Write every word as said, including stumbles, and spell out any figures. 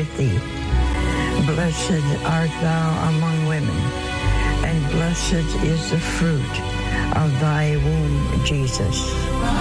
with thee. Blessed art thou among women, and blessed is the fruit of thy womb, Jesus.